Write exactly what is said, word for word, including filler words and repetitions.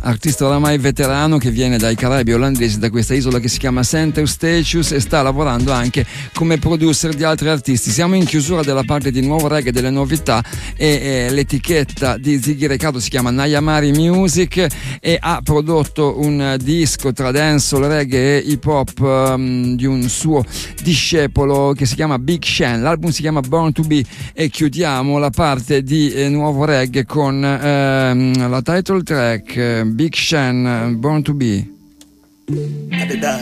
artista oramai veterano che viene dai Caraibi olandesi, da questa isola che si chiama Saint Eustatius, e sta lavorando anche come producer di altri artisti. Siamo in chiusura della parte di nuovo reggae, delle novità, e, e l'etichetta di Ziggy Recado si chiama Nayamari Music e ha prodotto un disco tra dancehall, reggae e hip hop um, di un suo discepolo che si chiama Big Sean. L'album si chiama Born to Be e chiudiamo la parte di eh, nuovo reggae con ehm, la title track eh, Big Sean, Born to Be.